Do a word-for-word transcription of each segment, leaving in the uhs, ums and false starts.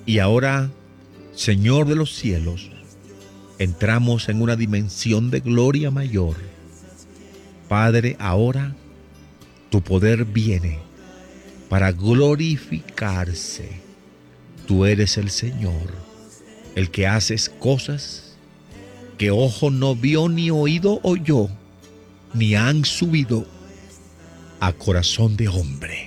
Y ahora, Señor de los cielos, entramos en una dimensión de gloria mayor. Padre, ahora tu poder viene para glorificarse. Tú eres el Señor, el que haces cosas que ojo no vio, ni oído oyó, ni han subido a corazón de hombre.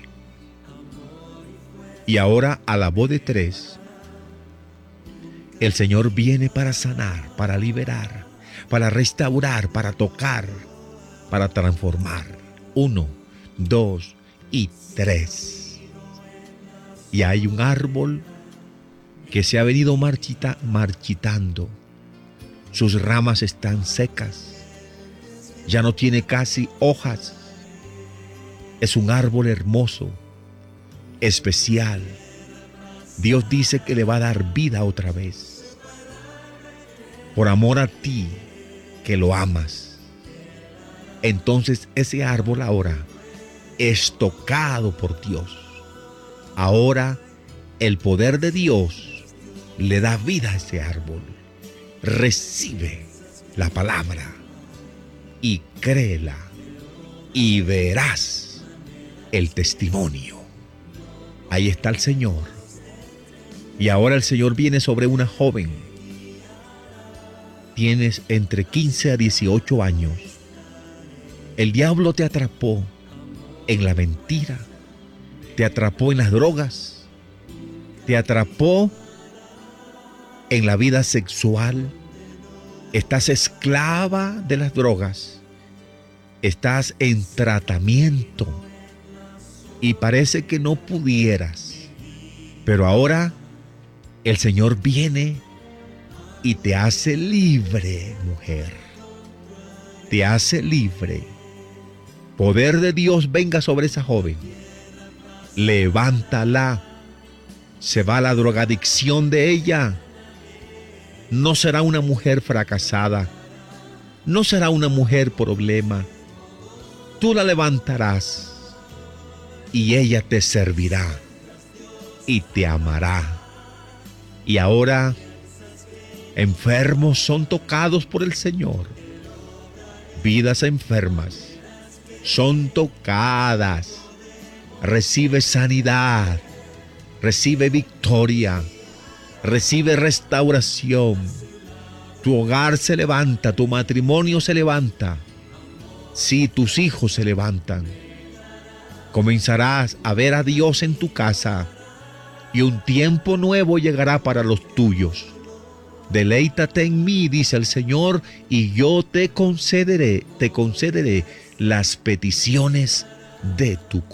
Y ahora, a la voz de tres, el Señor viene para sanar, para liberar, para restaurar, para tocar, para transformar. Uno, dos y tres. Y hay un árbol que se ha venido marchita, marchitando. Sus ramas están secas. Ya no tiene casi hojas. Es un árbol hermoso, especial. Dios dice que le va a dar vida otra vez. Por amor a ti, que lo amas. Entonces ese árbol ahora es tocado por Dios. Ahora el poder de Dios le da vida a ese árbol. Recibe la palabra y créela y verás el testimonio. Ahí está el Señor. Y ahora el Señor viene sobre una joven. Tienes entre quince a dieciocho años. El diablo te atrapó en la mentira, te atrapó en las drogas, te atrapó en la vida sexual. Estás esclava de las drogas, estás en tratamiento y parece que no pudieras, pero ahora el Señor viene y te hace libre, mujer. Te hace libre. Poder de Dios venga sobre esa joven. Levántala. Se va la drogadicción de ella. No será una mujer fracasada. No será una mujer problema. Tú la levantarás y ella te servirá y te amará. Y ahora, enfermos son tocados por el Señor. Vidas enfermas son tocadas. Recibe sanidad, recibe victoria, recibe restauración. Tu hogar se levanta, tu matrimonio se levanta. Sí, tus hijos se levantan. Comenzarás a ver a Dios en tu casa y un tiempo nuevo llegará para los tuyos. Deleítate en mí, dice el Señor, y yo te concederé, te concederé las peticiones de tu corazón.